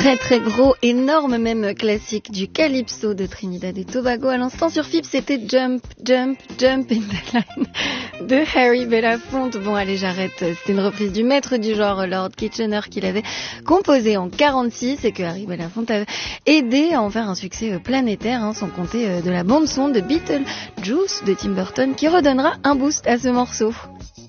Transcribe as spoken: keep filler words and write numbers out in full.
Très très gros, énorme même classique du Calypso de Trinidad et Tobago. À l'instant sur F I B, c'était Jump, Jump, Jump in the Line de Harry Belafonte. Bon allez, j'arrête, c'était une reprise du maître du genre Lord Kitchener qu'il avait composé en quarante-six et que Harry Belafonte avait aidé à en faire un succès planétaire, hein, sans compter de la bande son de Beetlejuice de Tim Burton qui redonnera un boost à ce morceau.